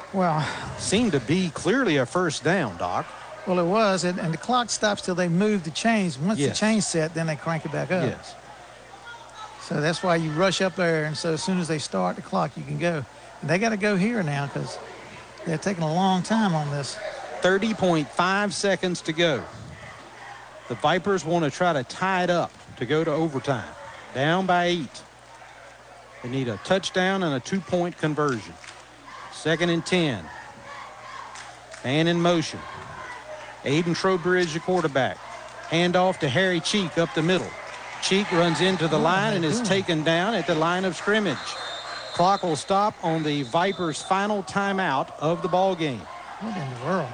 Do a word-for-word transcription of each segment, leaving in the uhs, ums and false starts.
Well, seemed to be clearly a first down, Doc. Well, it was, and, and the clock stops till they move the chains. Once Yes. the chain's set, then they crank it back up. Yes. So that's why you rush up there, and so as soon as they start the clock, you can go. And they got to go here now because they're taking a long time on this. thirty point five seconds to go. The Vipers want to try to tie it up to go to overtime. Down by eight. They need a touchdown and a two-point conversion. Second and ten. Man in motion. Aiden Trowbridge, the quarterback. Handoff to Harry Cheek up the middle. Cheek runs into the line and is taken down at the line of scrimmage. Clock will stop on the Vipers' final timeout of the ball game. What in the world?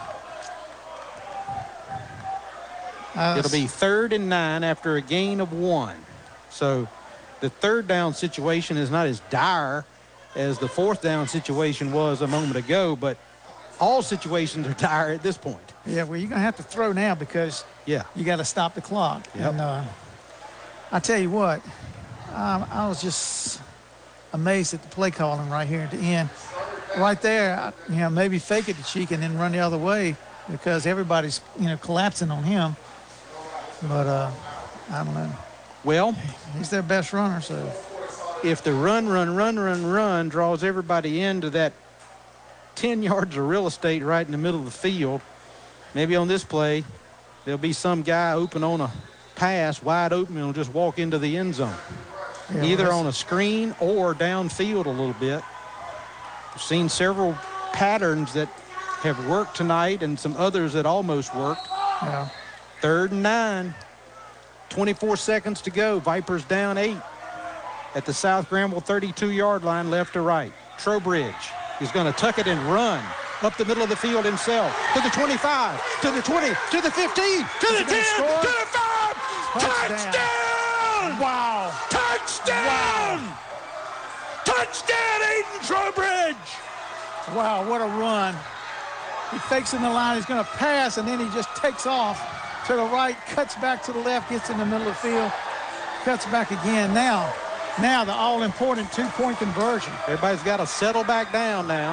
Uh, It'll be third and nine after a gain of one. So the third down situation is not as dire as the fourth down situation was a moment ago, but all situations are dire at this point. Yeah, well, you're going to have to throw now because yeah. you got to stop the clock. Yep. And uh, I tell you what, um, I was just amazed at the play calling right here at the end. Right there, you know, maybe fake it to Cheek and then run the other way because everybody's, you know, collapsing on him. But uh, I don't know. Well, he's their best runner, so. If the run, run, run, run, run draws everybody into that ten yards of real estate right in the middle of the field, maybe on this play, there'll be some guy open on a pass, wide open, and will just walk into the end zone. Yeah, either well, on a screen or downfield a little bit. We've seen several patterns that have worked tonight and some others that almost worked. Yeah. Third and nine. twenty-four seconds to go. Vipers down eight at the South Granville thirty-two-yard line, left to right. Trowbridge is going to tuck it and run up the middle of the field himself. To the twenty-five, to the twenty, to the fifteen, to the ten, score? to the five. Touchdown. Touchdown! Wow. Touchdown! Wow. Touchdown, Aiden Trowbridge! Wow, what a run. He fakes in the line. He's going to pass, and then he just takes off to the right, cuts back to the left, gets in the middle of the field, cuts back again. Now, now the all-important two-point conversion. Everybody's got to settle back down now.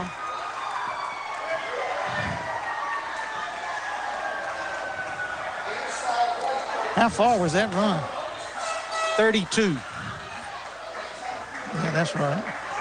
How far was that run? thirty-two. Yeah, that's right.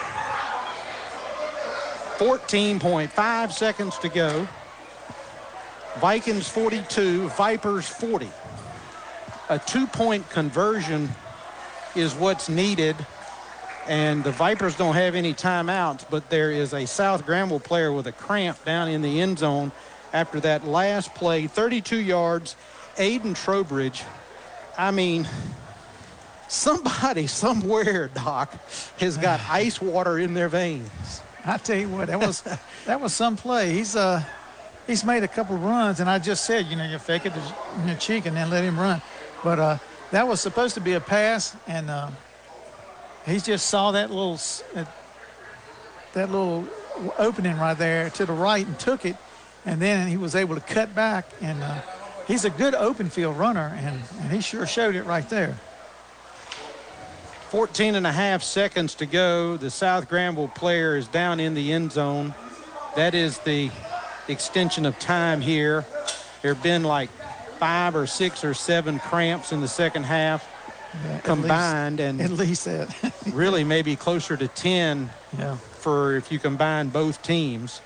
fourteen point five seconds to go. Vikings forty-two, Vipers forty. A two-point conversion is what's needed, and the Vipers don't have any timeouts, but there is a South Granville player with a cramp down in the end zone after that last play. thirty-two yards, Aiden Trowbridge. I mean, somebody somewhere, Doc, has got ice water in their veins. I tell you what, that was that was some play. He's uh he's made a couple runs, and I just said, you know, you fake it in your cheek and then let him run. But uh, that was supposed to be a pass, and uh, he just saw that little uh, that little opening right there to the right and took it, and then he was able to cut back. And uh, he's a good open field runner, and, and he sure showed it right there. fourteen and a half seconds to go. The South Granville player is down in the end zone. That is the extension of time here. There have been like five or six or seven cramps in the second half yeah, combined. At and at least that. really maybe closer to ten yeah. for if you combine both teams.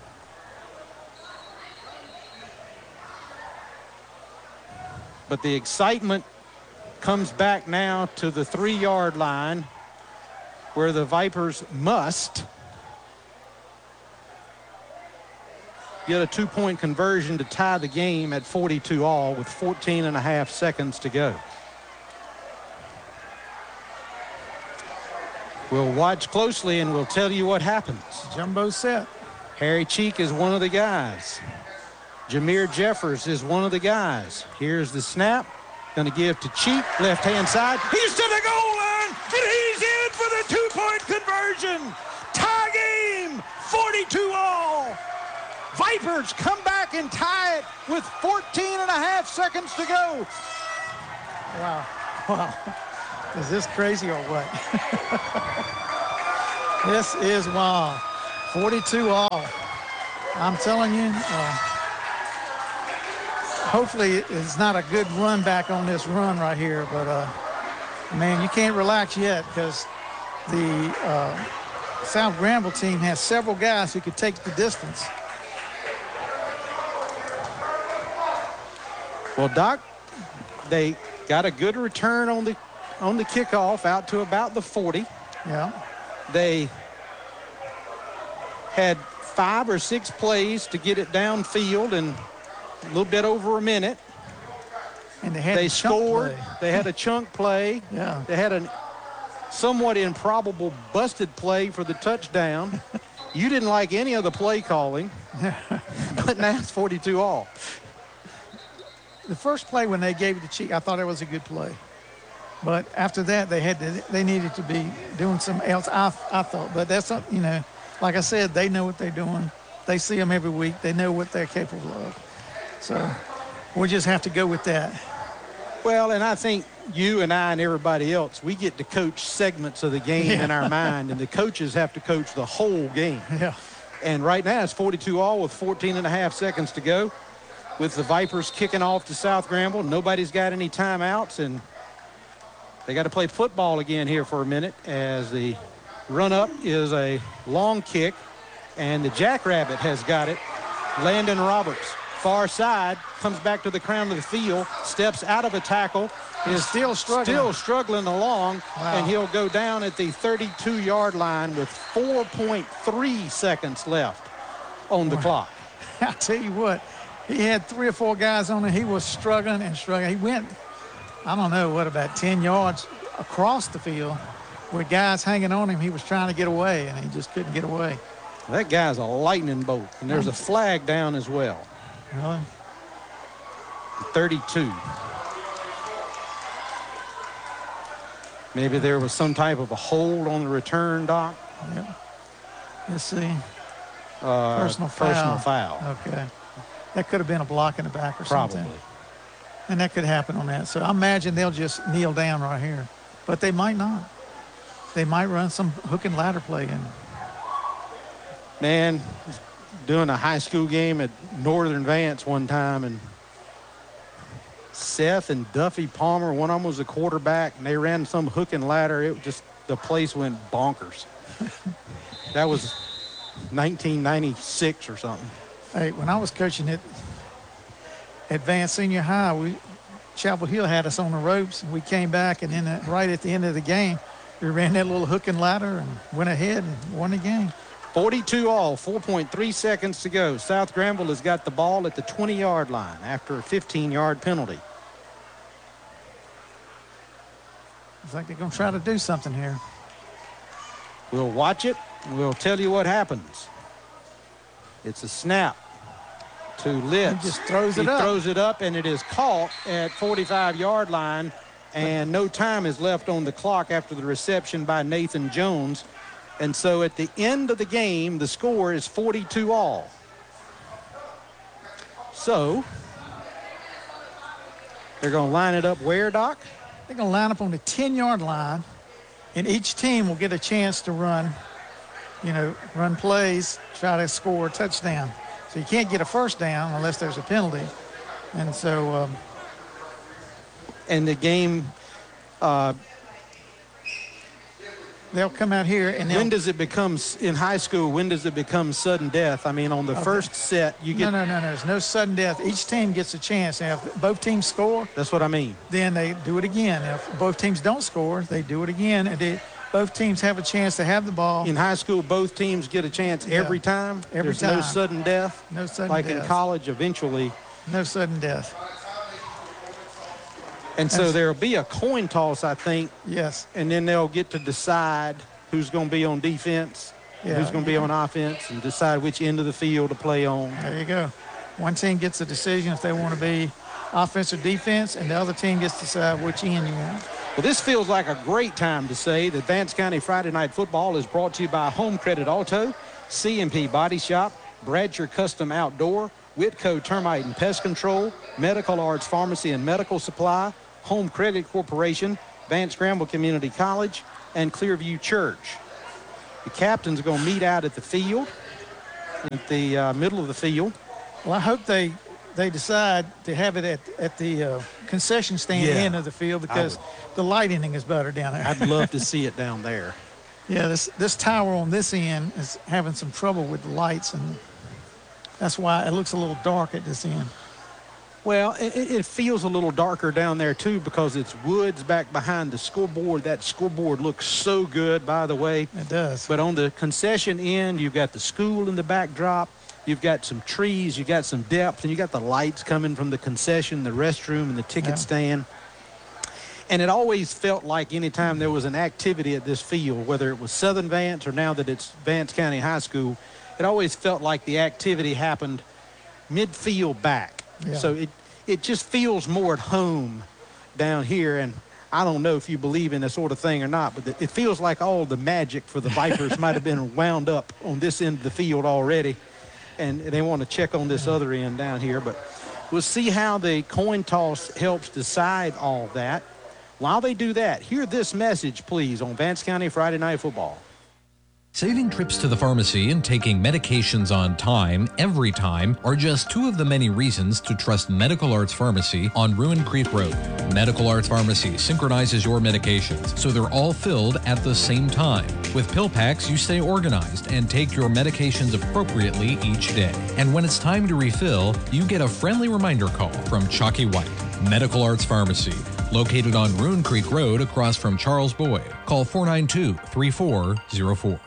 But the excitement comes back now to the three-yard line where the Vipers must get a two-point conversion to tie the game at forty-two all with fourteen and a half seconds to go. We'll watch closely and we'll tell you what happens. Jumbo set. Harry Cheek is one of the guys. Jameer Jeffers is one of the guys. Here's the snap. Going to give to Cheek, left-hand side. He's to the goal line, and he's in for the two-point conversion. Tie game, forty-two all. Vipers come back and tie it with fourteen and a half seconds to go. Wow. Wow. Is this crazy or what? This is wild. forty-two all. I'm telling you, uh, hopefully it's not a good run back on this run right here, but uh, man, you can't relax yet because the uh, South Granville team has several guys who could take the distance. Well, Doc, they got a good return on the on the kickoff out to about the forty. Yeah. They had five or six plays to get it downfield in a little bit over a minute. And they had They a chunk scored. play. They had a chunk play. Yeah. They had a somewhat improbable busted play for the touchdown. You didn't like any of the play calling, but now it's forty-two all. The first play when they gave it to Cheek, I thought it was a good play. But after that, they had to, they needed to be doing something else, I, I thought. But that's, not, you know, like I said, they know what they're doing. They see them every week. They know what they're capable of. So we'll just have to go with that. Well, and I think you and I and everybody else, we get to coach segments of the game Yeah. in our mind, and the coaches have to coach the whole game. Yeah. And right now it's forty-two all with fourteen and a half seconds to go. With the Vipers kicking off to South Granville, nobody's got any timeouts, and they got to play football again here for a minute as the run-up is a long kick, and the Jackrabbit has got it. Landon Roberts, far side, comes back to the crown of the field, steps out of a tackle, is still struggling. still struggling along, Wow. and he'll go down at the thirty-two-yard line with four point three seconds left on the clock. I tell you what, he had three or four guys on it. He was struggling and struggling. He went, I don't know, what, about ten yards across the field with guys hanging on him. He was trying to get away, and he just couldn't get away. That guy's a lightning bolt, and there's a flag down as well. Really? thirty-two. Maybe there was some type of a hold on the return, Doc. Yep. Let's see. Uh, Personal foul. Personal foul. Okay. That could have been a block in the back or Probably. something. And that could happen on that. So I imagine they'll just kneel down right here. But they might not. They might run some hook and ladder play in. Man, doing a high school game at Northern Vance one time, and Seth and Duffy Palmer, one of them was a quarterback, and they ran some hook and ladder. It just, the place went bonkers. That was nineteen ninety-six or something. Hey, when I was coaching at Advanced Senior High, we Chapel Hill had us on the ropes, and we came back, and then uh, right at the end of the game, we ran that little hook and ladder and went ahead and won the game. forty-two all, four point three seconds to go. South Granville has got the ball at the twenty-yard line after a fifteen-yard penalty. It's like they're going to try to do something here. We'll watch it. We'll tell you what happens. It's a snap to Litz. He just throws it he up. throws it up, and it is caught at forty-five-yard line, and no time is left on the clock after the reception by Nathan Jones. And so at the end of the game, the score is forty-two all. So they're going to line it up where, Doc? They're going to line up on the ten-yard line, and each team will get a chance to run, you know, run plays, try to score a touchdown. So you can't get a first down unless there's a penalty. And so um, And the game, uh, they'll come out here and they'll... when does it become, in high school, when does it become sudden death? I mean, on the Okay. first set, you get... No, no, no, no. There's no sudden death. Each team gets a chance. Now, if both teams score, That's what I mean. then they do it again. If both teams don't score, they do it again. And they, both teams have a chance to have the ball. In high school, both teams get a chance Yeah. every time. Every There's no time. sudden death. No sudden like death. in college, eventually. No sudden death. And so That's- there'll be a coin toss, I think, Yes. and then they'll get to decide who's going to be on defense, Yeah. who's going to be on offense, and decide which end of the field to play on. There you go. One team gets a decision if they want to be offense or defense, and the other team gets to decide which end you want. Well, this feels like a great time to say that Vance County Friday Night Football is brought to you by Home Credit Auto, C and P Body Shop, Bradshaw Custom Outdoor, Whitco Termite and Pest Control, Medical Arts Pharmacy and Medical Supply, Home Credit Corporation, Vance Granville Community College, and Clearview Church. The captains are going to meet out at the field, at the uh, middle of the field. Well, I hope they they decide to have it at at the uh, concession stand Yeah, end of the field because the lighting is better down there. I'd love to see it down there. Yeah, this this tower on this end is having some trouble with the lights, and that's why it looks a little dark at this end. Well, it, it feels a little darker down there, too, because it's woods back behind the scoreboard. That scoreboard looks so good, by the way. It does. But on the concession end, you've got the school in the backdrop. You've got some trees. You've got some depth. And you got the lights coming from the concession, the restroom, and the ticket Yeah. stand. And it always felt like anytime there was an activity at this field, whether it was Southern Vance or now that it's Vance County High School, it always felt like the activity happened midfield back. Yeah. So it, it just feels more at home down here. And I don't know if you believe in this sort of thing or not, but it feels like all the magic for the Vipers might have been wound up on this end of the field already. And they want to check on this other end down here. But we'll see how the coin toss helps decide all that. While they do that, hear this message, please, on Vance County Friday Night Football. Saving trips to the pharmacy and taking medications on time, every time, are just two of the many reasons to trust Medical Arts Pharmacy on Ruin Creek Road. Medical Arts Pharmacy synchronizes your medications so they're all filled at the same time. With pill packs, you stay organized and take your medications appropriately each day. And when it's time to refill, you get a friendly reminder call from Chalky White. Medical Arts Pharmacy, located on Ruin Creek Road across from Charles Boyd. Call four nine two, three four zero four.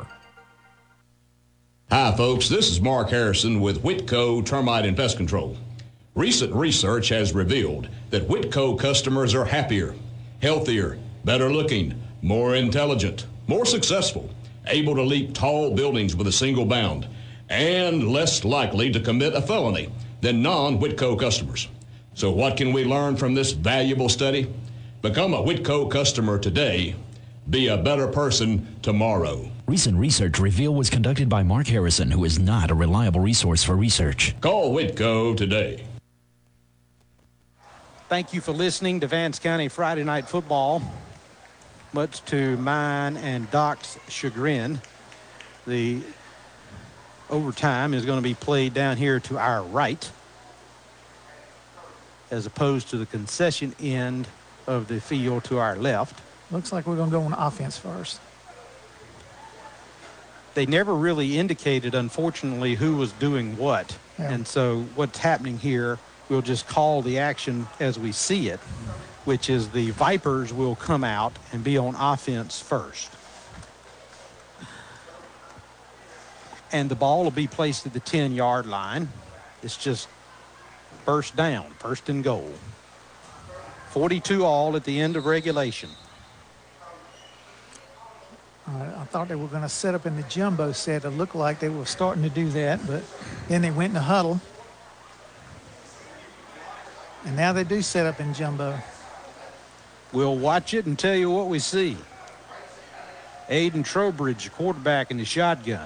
Hi, folks. This is Mark Harrison with Whitco Termite and Pest Control. Recent research has revealed that Whitco customers are happier, healthier, better looking, more intelligent, more successful, able to leap tall buildings with a single bound, and less likely to commit a felony than non-Whitco customers. So what can we learn from this valuable study? Become a Whitco customer today. Be a better person tomorrow. Recent research reveal was conducted by Mark Harrison, who is not a reliable resource for research. Call Whitco today. Thank you for listening to Vance County Friday Night Football. Much to mine and Doc's chagrin, the overtime is going to be played down here to our right, as opposed to the concession end of the field to our left. Looks like we're going to go on offense first. They never really indicated, unfortunately, who was doing what. Yeah. And so what's happening here, we'll just call the action as we see it, which is the Vipers will come out and be on offense first. And the ball will be placed at the ten-yard line. It's just first down, first and goal. forty-two all at the end of regulation. All right, I thought they were going to set up in the jumbo set. It looked like they were starting to do that, but then they went in the huddle. And now they do set up in jumbo. We'll watch it and tell you what we see. Aiden Trowbridge, quarterback in the shotgun.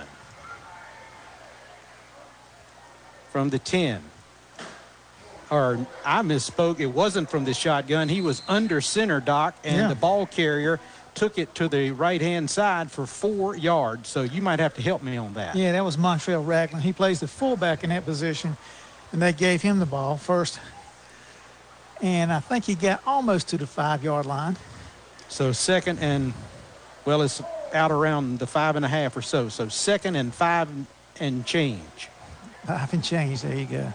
From the ten. Or I misspoke. It wasn't from the shotgun. He was under center, Doc, and Yeah. the ball carrier took it to the right-hand side for four yards. So you might have to help me on that. Yeah, that was Montreal Ragland. He plays the fullback in that position, and they gave him the ball first. And I think he got almost to the five-yard line. So second and, well, it's out around the five and a half or so. So second and five and change. Five and change. There you go.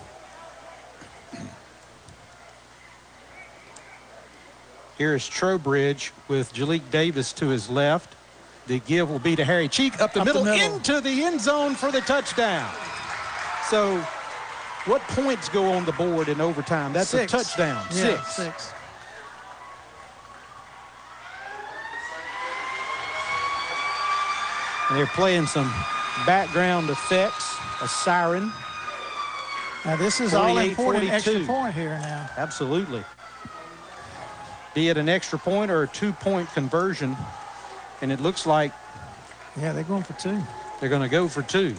Here's Trowbridge with Jalik Davis to his left. The give will be to Harry Cheek up the, Up the middle, middle. into the end zone for the touchdown. So what points go on the board in overtime? That's Six. a touchdown. Yeah, Six. six. And they're playing some background effects, a siren. Now, this is all important extra forty-two. point here now. Absolutely. Be it an extra point or a two-point conversion. And it looks like Yeah, they're going for two. they're going to go for two.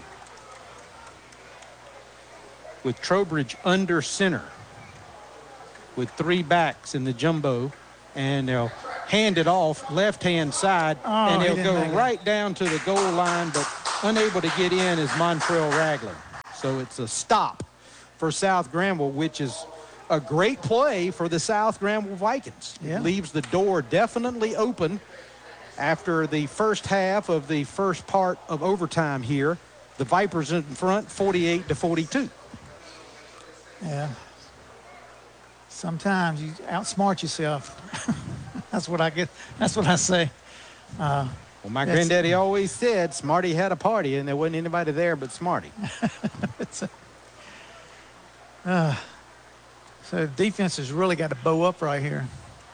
With Trowbridge under center. With three backs in the jumbo. And they'll hand it off left-hand side, Oh, and he he'll didn't go make it. right down to the goal line, but unable to get in is Montrell Ragland. So it's a stop for South Granville, which is a great play for the South Granville Vikings. Yeah. It leaves the door definitely open after the first half of the first part of overtime here. The Vipers in front, forty-eight to forty-two. Yeah. Sometimes you outsmart yourself. That's what I get. That's what I say. Well, my That's- granddaddy always said Smarty had a party, and there wasn't anybody there but Smarty. It's a, uh, so defense has really got to bow up right here.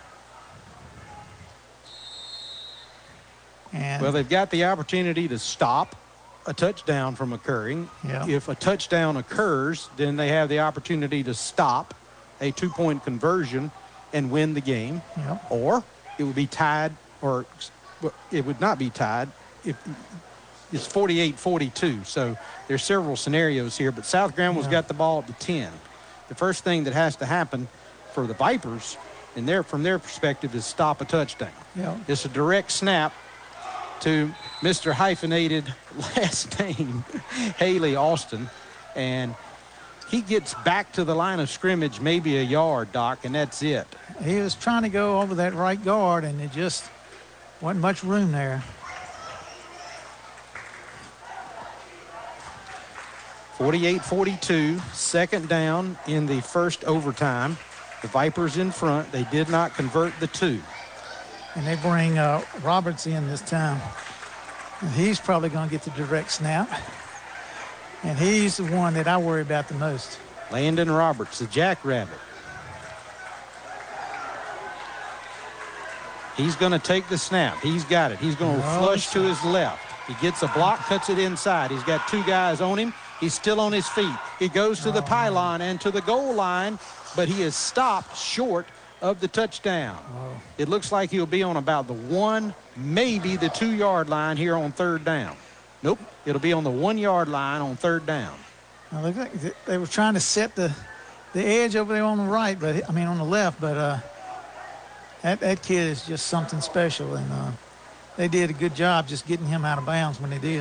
And Well, they've got the opportunity to stop a touchdown from occurring. Yeah. If a touchdown occurs, then they have the opportunity to stop a two-point conversion and win the game. Yeah. Or it would be tied, or it would not be tied. If it's forty-eight forty-two. So there's several scenarios here, but South Granville's Yeah. got the ball at the ten. The first thing that has to happen for the Vipers, and their from their perspective, is stop a touchdown. Yeah. It's a direct snap to Mister Hyphenated last name, Haley Austin, and he gets back to the line of scrimmage maybe a yard, Doc, and that's it. he was trying to go over that right guard, and it just wasn't much room there. forty-eight forty-two, second down in the first overtime. The Vipers in front. They did not convert the two. And they bring uh, Roberts in this time. And he's probably going to get the direct snap. And he's the one that I worry about the most. Landon Roberts, the Jackrabbit. He's going to take the snap. He's got it. He's going to Oh, flush to his left. He gets a block, cuts it inside. He's got two guys on him. He's still on his feet. He goes to the pylon and to the goal line, but he is stopped short of the touchdown. It looks like he'll be on about the one, maybe the two-yard line here on third down. Nope, it'll be on the one-yard line on third down. Now, look like th- they were trying to set the the edge over there on the right, but I mean on the left, but uh, that that kid is just something special, and uh, they did a good job just getting him out of bounds when they did.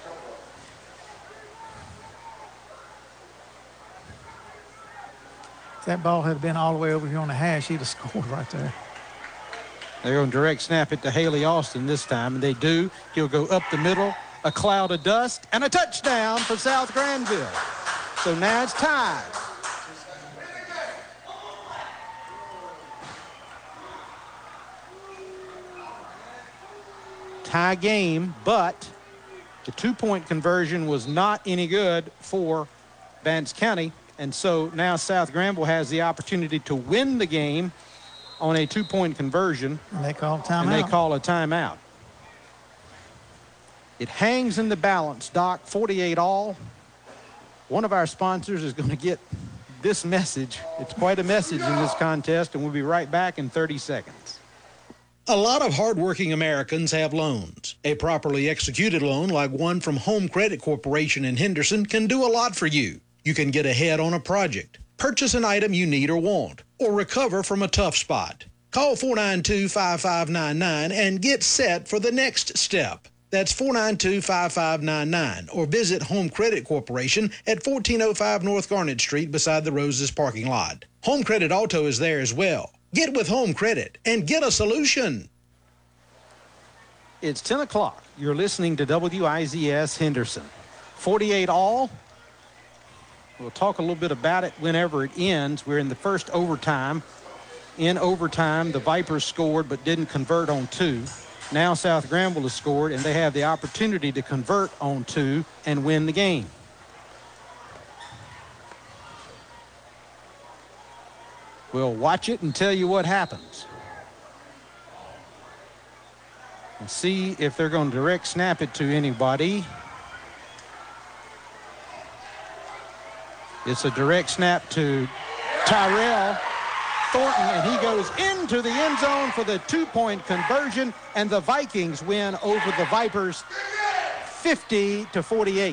If that ball had been all the way over here on the hash, he'd have scored right there. They're going to direct snap it to Haley Austin this time, and they do. He'll go up the middle, a cloud of dust, and a touchdown for South Granville. So now it's tied. Tie game, but the two-point conversion was not any good for Vance County, and so now South Granville has the opportunity to win the game on a two-point conversion. And they called timeout. And they call a timeout. It hangs in the balance, Doc, forty-eight all. One of our sponsors is going to get this message. It's quite a message in this contest, and we'll be right back in thirty seconds. A lot of hardworking Americans have loans. A properly executed loan like one from Home Credit Corporation in Henderson can do a lot for you. You can get ahead on a project, purchase an item you need or want, or recover from a tough spot. Call four nine two, five five nine nine and get set for the next step. That's four nine two, five five nine nine, or visit Home Credit Corporation at fourteen oh five North Garnet Street beside the Roses parking lot. Home Credit Auto is there as well. Get with Home Credit and get a solution. It's ten o'clock. You're listening to W I Z S Henderson. forty-eight all. We'll talk a little bit about it whenever it ends. We're in the first overtime. In overtime, the Vipers scored but didn't convert on two. Now South Granville has scored, and they have the opportunity to convert on two and win the game. We'll watch it and tell you what happens. And see if they're going to direct snap it to anybody. It's a direct snap to Tyrell Thornton, and he goes into the end zone for the two-point conversion, and the Vikings win over the Vipers fifty to forty-eight.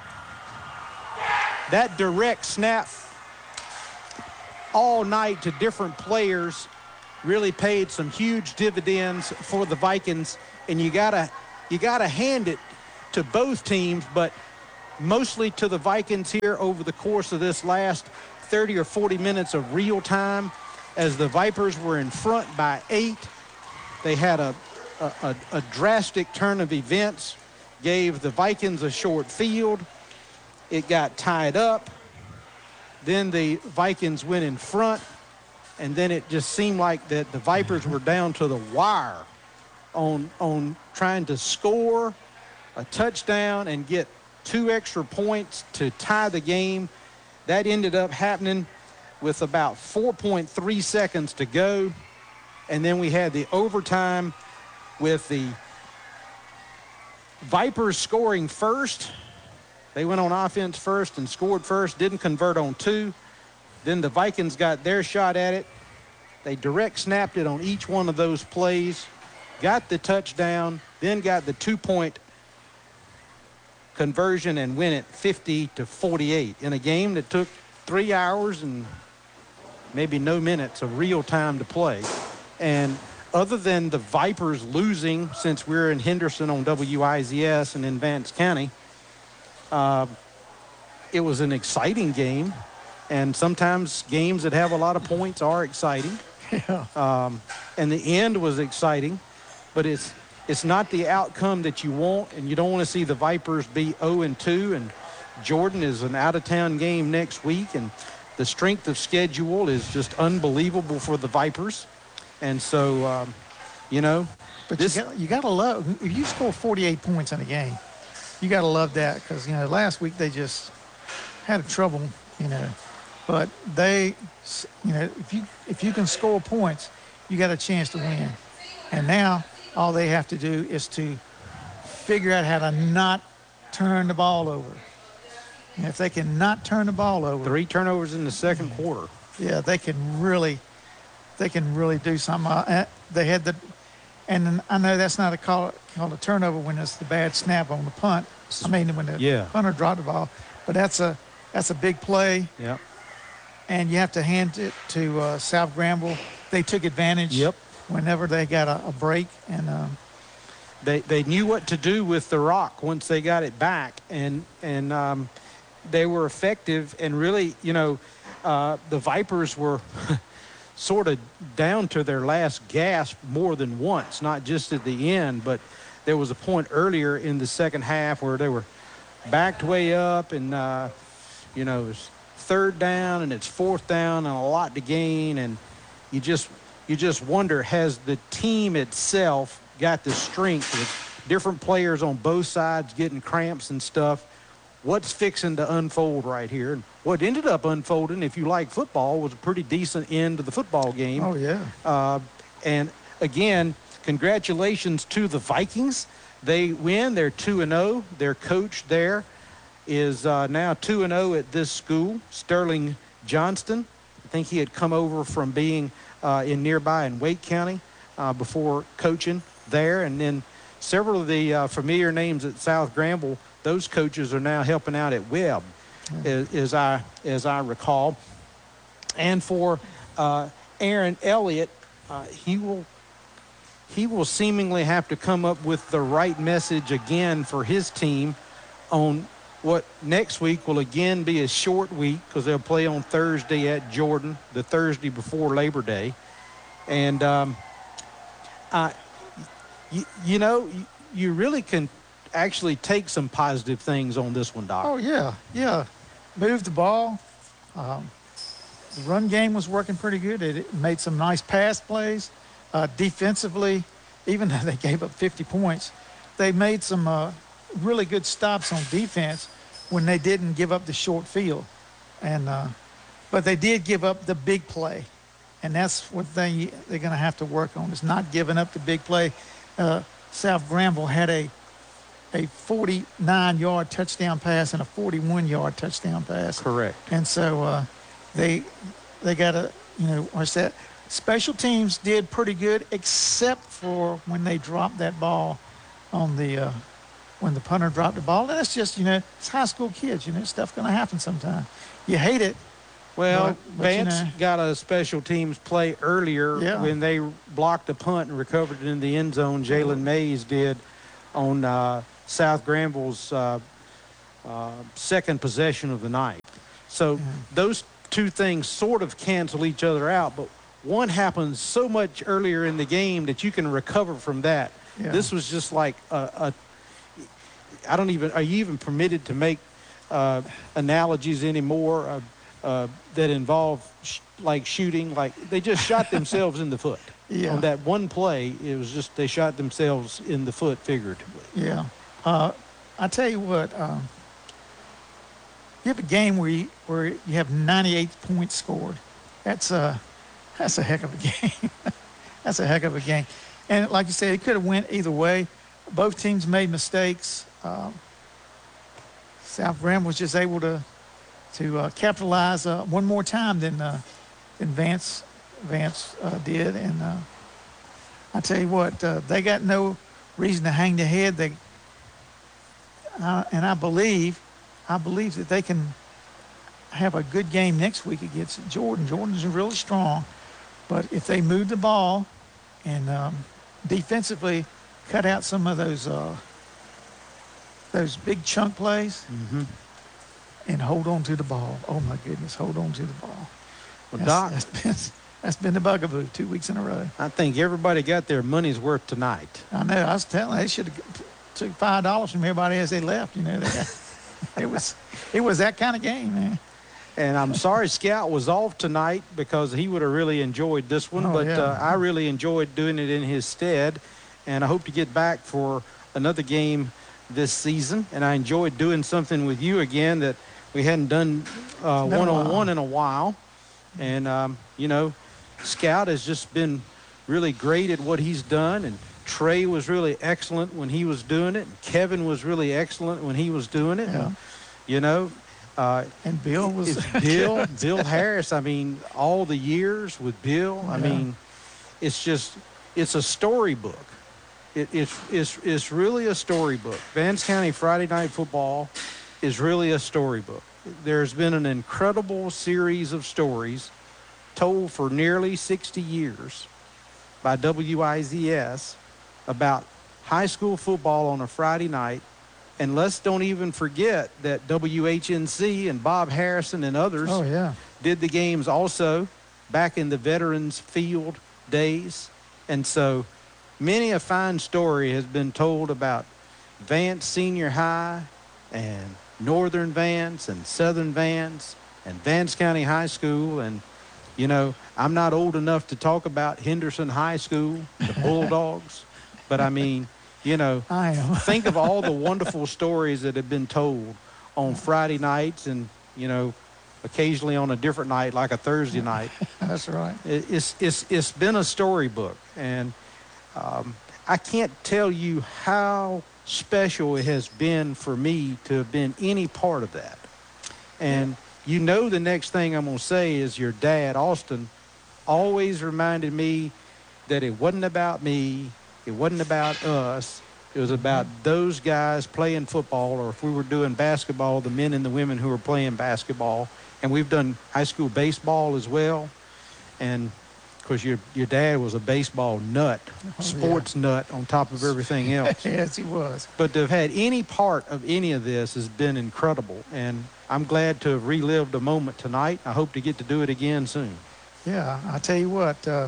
That direct snap all night to different players really paid some huge dividends for the Vikings, and you gotta you gotta hand it to both teams, but mostly to the Vikings here over the course of this last thirty or forty minutes of real time. As the Vipers were in front by eight, they had a a, a, a drastic turn of events, gave the Vikings a short field. It got tied up. Then the Vikings went in front, and then it just seemed like that the Vipers were down to the wire on, on trying to score a touchdown and get two extra points to tie the game. That ended up happening with about four point three seconds to go. And then we had the overtime with the Vipers scoring first. They went on offense first and scored first, didn't convert on two. Then the Vikings got their shot at it. They direct snapped it on each one of those plays, got the touchdown, then got the two-point conversion and win it fifty to forty-eight in a game that took three hours and maybe no minutes of real time to play. And other than the Vipers losing, since we're in Henderson on W I Z S and in Vance County, uh, it was an exciting game. And sometimes games that have a lot of points are exciting. Yeah. Um, and the end was exciting, but it's it's not the outcome that you want, and you don't want to see the Vipers be oh and two, and Jordan is an out-of-town game next week, and the strength of schedule is just unbelievable for the Vipers. And so, um, you know, But this, you got you got to love if you score forty-eight points in a game, you got to love that because you know last week they just had trouble, you know, but they, you know, if you if you can score points, you got a chance to win. And now all they have to do is to figure out how to not turn the ball over. And if they can not turn the ball over, three turnovers in the second quarter. yeah, they can really, they can really do something. Uh, they had the, and I know that's not a call called a turnover when it's the bad snap on the punt. I mean when the Yeah. punter dropped the ball, but that's a that's a big play, Yeah. and you have to hand it to uh, South Granville. They took advantage. Yep. Whenever they got a, a break, and um, They they knew what to do with the rock once they got it back, and and um, they were effective. And really, you know, uh, the Vipers were sort of down to their last gasp more than once, not just at the end, but there was a point earlier in the second half where they were backed way up, and uh, you know, it's third down and it's fourth down and a lot to gain, and you just you just wonder, has the team itself got the strength with different players on both sides getting cramps and stuff? What's fixing to unfold right here? And what ended up unfolding, if you like football, was a pretty decent end to the football game. oh yeah, Uh, and again, congratulations to the Vikings. They win. They're two and oh. Their coach there is uh, now two and oh at this school, Sterling Johnston. I think he had come over from being uh, in nearby in Wake County uh, before coaching there. And then several of the uh, familiar names at South Granville, those coaches are now helping out at Webb, as, as I as I recall. And for uh, Aaron Elliott, uh, he will he will seemingly have to come up with the right message again for his team on what next week will again be a short week because they'll play on Thursday at Jordan, the Thursday before Labor Day. And, um, uh, you, you know, you, you really can actually take some positive things on this one, Doc. oh yeah, yeah. Moved the ball. Um, the run game was working pretty good. It made some nice pass plays. Uh, defensively, even though they gave up fifty points, they made some uh, really good stops on defense when they didn't give up the short field. And uh, but they did give up the big play, and that's what they they're going to have to work on, is not giving up the big play. Uh, South Granville had a a forty-nine yard touchdown pass and a forty-one yard touchdown pass. Correct. And so uh, they they got to, you know, what's that? Special teams did pretty good, except for when they dropped that ball on the uh, when the punter dropped the ball. And that's just, you know, it's high school kids. You know, stuff going to happen sometime. You hate it Well, But- but, you Vance know, got a special teams play earlier Yeah. when they blocked a punt and recovered it in the end zone. Jalen Mays did on uh, South Granville's uh, uh, second possession of the night. So those two things sort of cancel each other out, but one happens so much earlier in the game that you can recover from that. Yeah. This was just like a, a I don't even, are you even permitted to make uh, analogies anymore uh, uh, that involve sh- like shooting? Like they just shot themselves in the foot. Yeah. On that one play, it was just they shot themselves in the foot figuratively. Yeah. Uh, I tell you what, um, you have a game where you, where you have ninety-eight points scored. That's a, that's a heck of a game. That's a heck of a game. And like you said, it could have went either way. Both teams made mistakes. Um, South Graham was just able to to uh, capitalize uh, one more time than uh, than Vance Vance uh, did. And uh, I tell you what, uh, they got no reason to hang their head. They uh, and I believe, I believe that they can have a good game next week against Jordan. Jordan's really strong, but if they move the ball and um, defensively cut out some of those uh, those big chunk plays and hold on to the ball. Oh my goodness, hold on to the ball. Well, That's, Doc, that's been that's been the bugaboo two weeks in a row. I think everybody got their money's worth tonight. I know. I was telling they should have took five dollars from everybody as they left. You know, they got, it was it was that kind of game, man. And I'm sorry Scout was off tonight because he would have really enjoyed this one, Oh, but yeah. uh, I really enjoyed doing it in his stead. And I hope to get back for another game this season. And I enjoyed doing something with you again that we hadn't done uh, been a one-on-one while. in a while. And, um, you know, Scout has just been really great at what he's done. And Trey was really excellent when he was doing it. And Kevin was really excellent when he was doing it. Yeah. And, you know, uh, And Bill was it's Bill, Bill Harris. I mean, all the years with Bill. I Yeah. mean, it's just, it's a storybook. It, it's, it's, it's really a storybook. Vance County Friday Night Football is really a storybook. There's been an incredible series of stories told for nearly sixty years by W I Z S about high school football on a Friday night. And let's don't even forget that W H N C and Bob Harrison and others Oh yeah. did the games also back in the Veterans Field days. And so many a fine story has been told about Vance Senior High and Northern Vance and Southern Vance and Vance County High School. And, you know, I'm not old enough to talk about Henderson High School, the Bulldogs, but I mean, you know, I am. think of all the wonderful stories that have been told on Friday nights and, you know, occasionally on a different night, like a Thursday night. That's right. It- It's, it's, it's been a storybook. And um, I can't tell you how special it has been for me to have been any part of that. And you know the next thing I'm going to say is your dad, Austin, always reminded me that it wasn't about me. It wasn't about us. It was about those guys playing football, or if we were doing basketball, the men and the women who were playing basketball. And we've done high school baseball as well. And, of course, your, your dad was a baseball nut, sports nut on top of everything else. Yes, he was. But to have had any part of any of this has been incredible. And I'm glad to have relived a moment tonight. I hope to get to do it again soon. Yeah, I tell you what. Uh,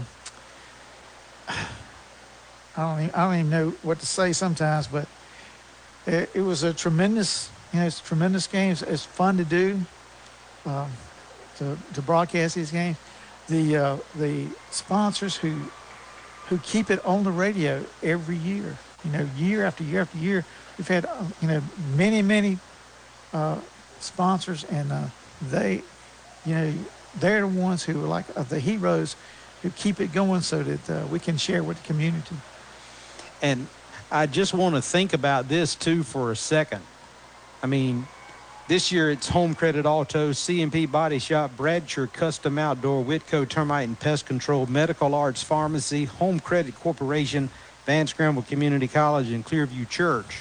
I don't. Even, I don't even know what to say sometimes, but it, it was a tremendous. You know, it's a tremendous game. It's, it's fun to do. Um, to to broadcast these games. The uh, the sponsors who who keep it on the radio every year. You know, year after year after year, we've had uh, you know many many uh, sponsors, and uh, they, you know, they're the ones who are like uh, the heroes who keep it going so that uh, we can share with the community. And I just want to think about this, too, for a second. I mean, this year it's Home Credit Auto, C and P Body Shop, Bradshaw Custom Outdoor, Whitco Termite and Pest Control, Medical Arts Pharmacy, Home Credit Corporation, Vance Granville Community College, and Clearview Church.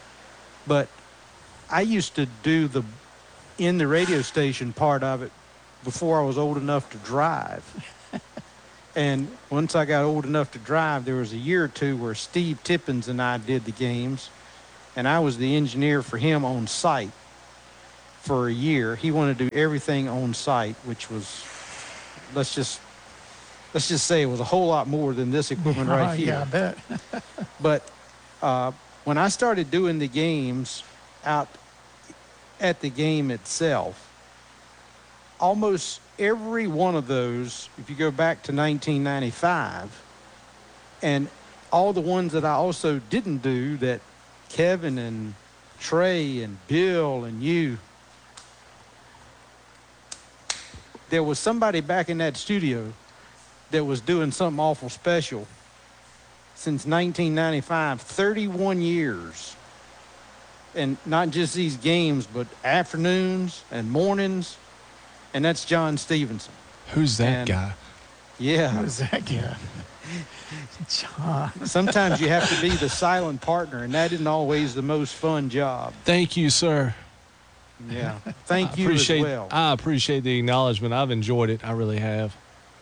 But I used to do the in the radio station part of it before I was old enough to drive. And once I got old enough to drive, there was a year or two where Steve Tippins and I did the games, and I was the engineer for him on site for a year. He wanted to do everything on site, which was, let's just let's just say it was a whole lot more than this equipment right Oh, here. yeah, I bet. But uh, when I started doing the games out at the game itself, almost every one of those, if you go back to nineteen ninety-five, and all the ones that I also didn't do that Kevin and Trey and Bill and you, there was somebody back in that studio that was doing something awful special since nineteen ninety-five, thirty-one years. And not just these games, but afternoons and mornings. And that's John Stevenson. Who's that And- guy? Yeah. Who's that guy? John. Sometimes you have to be the silent partner, and that isn't always the most fun job. Thank you, sir. Yeah. Thank I you appreciate, as well. I appreciate the acknowledgement. I've enjoyed it. I really have.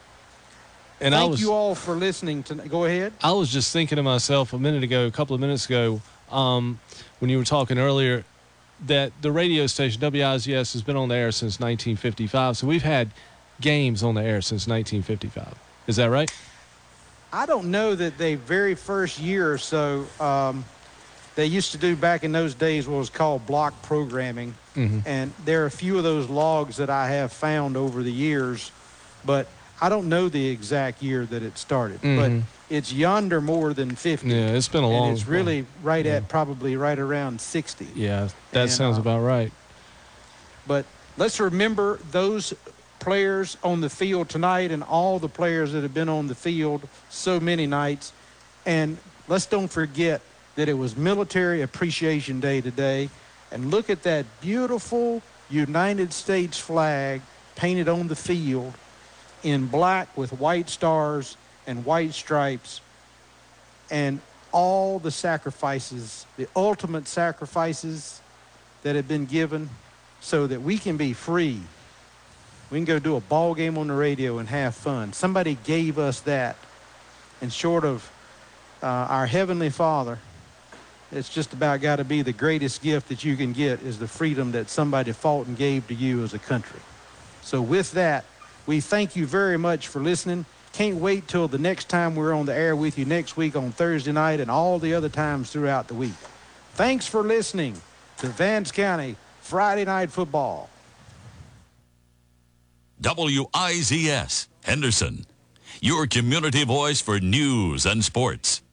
And I Thank was, you all for listening to. Go ahead. I was just thinking to myself a minute ago, a couple of minutes ago, um, when you were talking earlier, that the radio station W I Z S has been on the air since nineteen fifty-five. So we've had games on the air since nineteen fifty-five. Is that right? I don't know that the very first year or so, um, they used to do back in those days what was called block programming. Mm-hmm. And there are a few of those logs that I have found over the years, but I don't know the exact year that it started. Mhm. But it's yonder more than fifty. Yeah, it's been a long. And it's really right at probably right around sixty. Yeah, that And, sounds uh, about right. But let's remember those players on the field tonight and all the players that have been on the field so many nights. And let's don't forget that it was Military Appreciation Day today. And look at that beautiful United States flag painted on the field in black with white stars and white stripes, and all the sacrifices, the ultimate sacrifices that have been given so that we can be free. We can go do a ball game on the radio and have fun. Somebody gave us that. And short of uh, our Heavenly Father, it's just about got to be the greatest gift that you can get is the freedom that somebody fought and gave to you as a country. So with that, we thank you very much for listening. Can't wait till the next time we're on the air with you next week on Thursday night and all the other times throughout the week. Thanks for listening to Vance County Friday Night Football. W I Z S, Henderson, your community voice for news and sports.